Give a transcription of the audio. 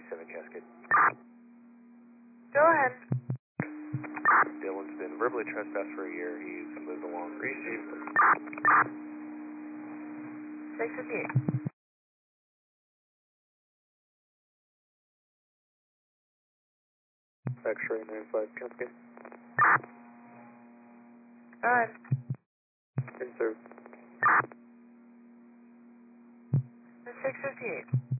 37 Cascade. Go ahead. Dylan's been verbally trespassed for a year. He's moved along. Received. 658. X-ray 95 Cascade. Go ahead. Insert. 658.